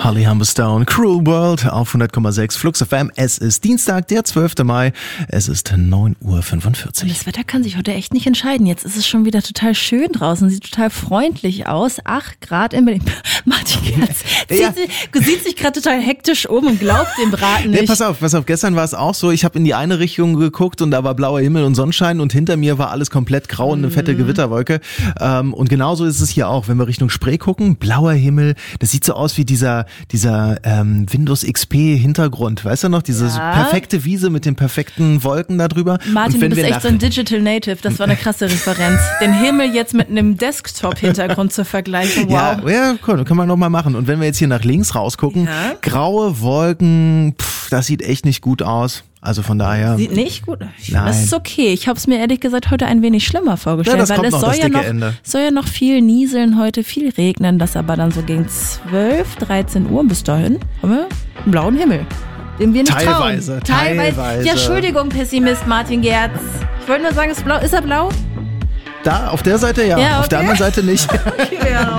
Holly Humberstone, Cruel World auf 100,6 Flux FM. Es ist Dienstag, der 12. Mai. Es ist 9:45 Uhr. Und das Wetter kann sich heute echt nicht entscheiden. Jetzt ist es schon wieder total schön draußen, sieht total freundlich aus. 8 Grad in Berlin. Martin Gerz sieht sich gerade total hektisch um und glaubt dem Braten nicht. Nee, pass auf. Gestern war es auch so, ich habe in die eine Richtung geguckt und da war blauer Himmel und Sonnenschein und hinter mir war alles komplett grau und eine fette Gewitterwolke. Und genauso ist es hier auch, wenn wir Richtung Spree gucken, blauer Himmel, das sieht so aus wie dieser Windows XP Hintergrund, weißt du noch? Diese perfekte Wiese mit den perfekten Wolken da drüber. Martin, du bist echt so ein Digital Native, das war eine krasse Referenz. Den Himmel jetzt mit einem Desktop-Hintergrund zu vergleichen, wow. Ja, cool, kann man noch mal machen. Und wenn wir jetzt hier nach links rausgucken, graue Wolken, das sieht echt nicht gut aus. Also von daher. Sieht nicht gut aus. Das ist okay. Ich habe es mir ehrlich gesagt heute ein wenig schlimmer vorgestellt, das weil kommt es noch, soll ja noch viel nieseln heute, viel regnen, das aber dann so gegen 12, 13 Uhr bis dahin haben wir einen blauen Himmel, dem wir nicht Teilweise. trauen. Ja, Entschuldigung, Pessimist Martin Gerz. Ich wollte nur sagen, ist er blau? Da, auf der Seite ja, auf der anderen Seite nicht. Okay, ja.